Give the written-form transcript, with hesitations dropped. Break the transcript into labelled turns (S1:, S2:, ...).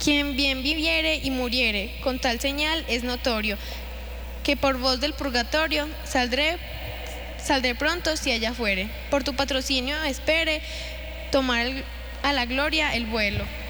S1: Quien bien viviere y muriere, con tal señal es notorio, que por voz del purgatorio saldré pronto si allá fuere. Por tu patrocinio espere tomar a la gloria el vuelo.